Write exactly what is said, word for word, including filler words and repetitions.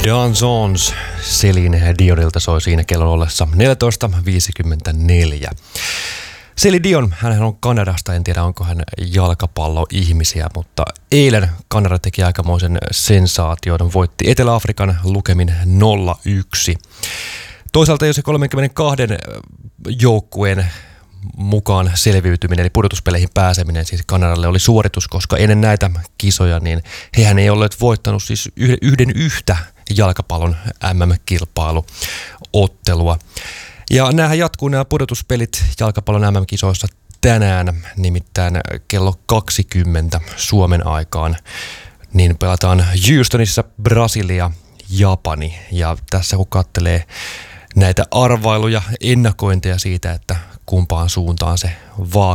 Dansons Celine Dionilta soi siinä kellon ollessa neljätoista viisikymmentäneljä. Celine Dion, hän on Kanadasta, en tiedä onko hän jalkapalloihmisiä, mutta eilen Kanada teki aikamoisen sensaation, voitti Etelä-Afrikan lukemin nolla yksi. Toisaalta jo se kolmekymmentäkaksi joukkueen mukaan selviytyminen eli pudotuspeleihin pääseminen siis Kanadalle oli suoritus, koska ennen näitä kisoja niin hehän ei olleet voittanut siis yhden yhtä jalkapallon M M-kilpailuottelua. Ja näähän jatkuu nämä pudotuspelit jalkapallon M M-kisoissa tänään, nimittäin kello kaksikymmentä Suomen aikaan, niin pelataan Houstonissa Brasilia, Japani. Ja tässä kun katselee näitä arvailuja, ennakointeja siitä, että kumpaan suuntaan se vaaka